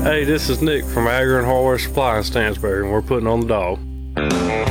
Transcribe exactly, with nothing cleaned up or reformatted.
Hey, this is Nick from Agger and Hardware Supply in Stansbury, and we're putting on the dog.